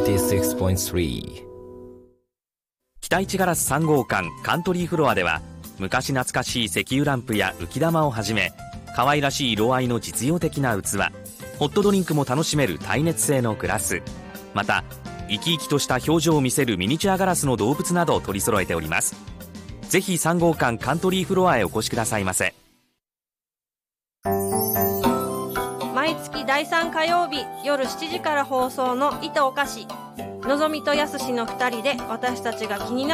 86.3 北市ガラス3号館カントリーフロアでは、昔懐かしい石油ランプや浮き玉をはじめ、可愛らしい色合いの実用的な器、ホットドリンクも楽しめる耐熱性のグラス、また生き生きとした表情を見せるミニチュアガラスの動物などを取り揃えております。ぜひ3号館カントリーフロアへお越しくださいませ。 毎月第3火曜日夜7時から放送の糸おかし、のぞみとやすしの2人で私たちが気になる